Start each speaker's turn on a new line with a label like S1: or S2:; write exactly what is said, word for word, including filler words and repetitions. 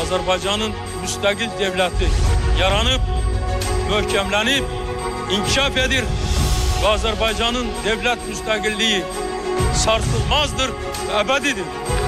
S1: Azərbaycanın müstəqil devleti yaranıb, möhkəmlənib, inkişaf edir ve Azərbaycanın devlet müstəqilliyi sarsılmazdır ve ebedidir.